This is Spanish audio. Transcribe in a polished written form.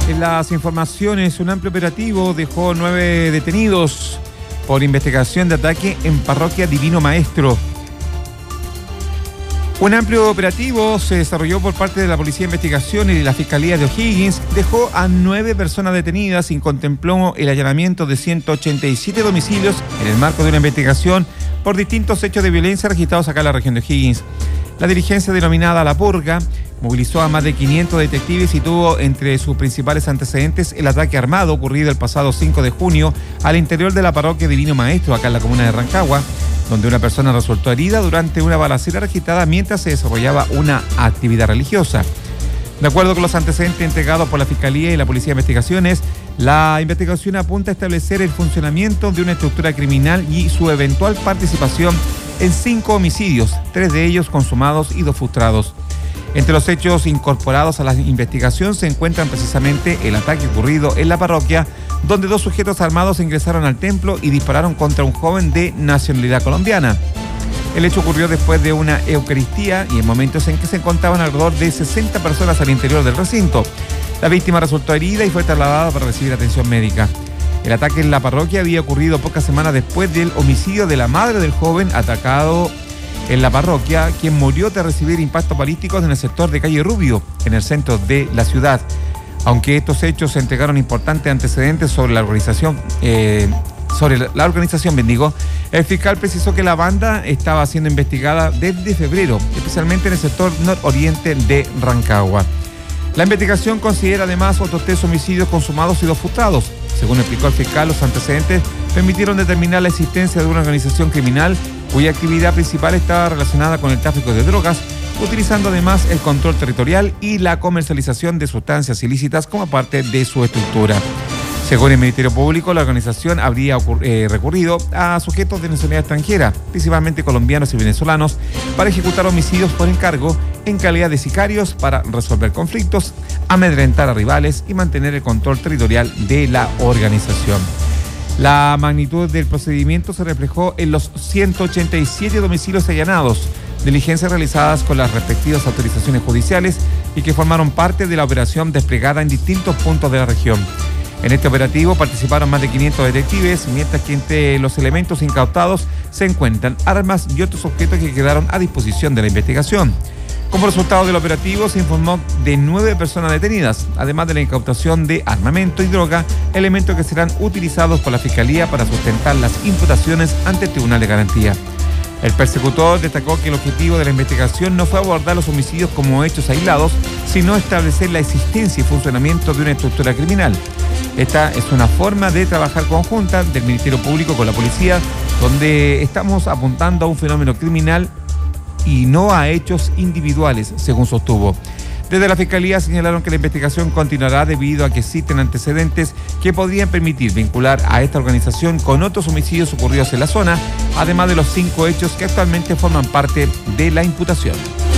En las informaciones, un amplio operativo dejó 9 detenidos por investigación de ataque en Parroquia Divino Maestro. Un amplio operativo se desarrolló por parte de la Policía de Investigación y la Fiscalía de O'Higgins, dejó a 9 personas detenidas y contempló el allanamiento de 187 domicilios en el marco de una investigación por distintos hechos de violencia registrados acá en la región de O'Higgins. La diligencia denominada La Purga movilizó a más de 500 detectives y tuvo entre sus principales antecedentes el ataque armado ocurrido el pasado 5 de junio al interior de la Parroquia Divino Maestro, acá en la comuna de Rancagua, donde una persona resultó herida durante una balacera registrada mientras se desarrollaba una actividad religiosa. De acuerdo con los antecedentes entregados por la Fiscalía y la Policía de Investigaciones, la investigación apunta a establecer el funcionamiento de una estructura criminal y su eventual participación en 5 homicidios, 3 de ellos consumados y 2 frustrados. Entre los hechos incorporados a la investigación se encuentran precisamente el ataque ocurrido en la parroquia, donde 2 sujetos armados ingresaron al templo y dispararon contra un joven de nacionalidad colombiana. El hecho ocurrió después de una eucaristía y en momentos en que se encontraban alrededor de 60 personas al interior del recinto. La víctima resultó herida y fue trasladada para recibir atención médica. El ataque en la parroquia había ocurrido pocas semanas después del homicidio de la madre del joven atacado en la parroquia, quien murió tras recibir impactos balísticos en el sector de Calle Rubio, en el centro de la ciudad. Aunque estos hechos entregaron importantes antecedentes sobre la organización, el fiscal precisó que la banda estaba siendo investigada desde febrero, especialmente en el sector nororiente de Rancagua. La investigación considera además otros 3 homicidios consumados y 2 frustrados. Según explicó el fiscal, los antecedentes permitieron determinar la existencia de una organización criminal cuya actividad principal estaba relacionada con el tráfico de drogas, utilizando además el control territorial y la comercialización de sustancias ilícitas como parte de su estructura. Según el Ministerio Público, la organización habría recurrido a sujetos de nacionalidad extranjera, principalmente colombianos y venezolanos, para ejecutar homicidios por encargo en calidad de sicarios para resolver conflictos, amedrentar a rivales y mantener el control territorial de la organización. La magnitud del procedimiento se reflejó en los 187 domicilios allanados, diligencias realizadas con las respectivas autorizaciones judiciales y que formaron parte de la operación desplegada en distintos puntos de la región. En este operativo participaron más de 500 detectives, mientras que entre los elementos incautados se encuentran armas y otros objetos que quedaron a disposición de la investigación. Como resultado del operativo se informó de 9 personas detenidas, además de la incautación de armamento y droga, elementos que serán utilizados por la Fiscalía para sustentar las imputaciones ante el Tribunal de Garantía. El persecutor destacó que el objetivo de la investigación no fue abordar los homicidios como hechos aislados, sino establecer la existencia y funcionamiento de una estructura criminal. Esta es una forma de trabajar conjunta del Ministerio Público con la policía, donde estamos apuntando a un fenómeno criminal y no a hechos individuales, según sostuvo. Desde la Fiscalía señalaron que la investigación continuará debido a que existen antecedentes que podrían permitir vincular a esta organización con otros homicidios ocurridos en la zona, además de los 5 hechos que actualmente forman parte de la imputación.